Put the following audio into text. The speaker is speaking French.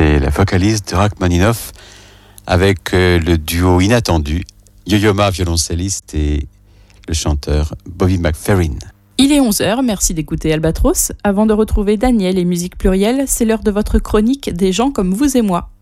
C'était la vocaliste de Rachmaninoff avec le duo inattendu, Yo-Yo Ma, violoncelliste, et le chanteur Bobby McFerrin. Il est 11h, merci d'écouter Albatros. Avant de retrouver Daniel et Musique Plurielle, c'est l'heure de votre chronique des gens comme vous et moi.